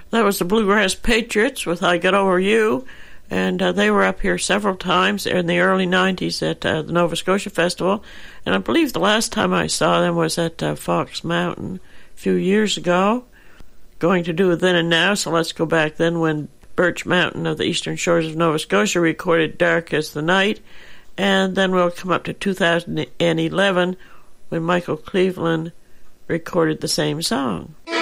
That was the Bluegrass Patriots with I Got Over You, and they were up here several times in the early 90s at the Nova Scotia Festival, and I believe the last time I saw them was at Fox Mountain a few years ago. Going to do it then and now, so let's go back then when Birch Mountain of the eastern shores of Nova Scotia recorded Dark as the Night, and then we'll come up to 2011 when Michael Cleveland recorded the same song.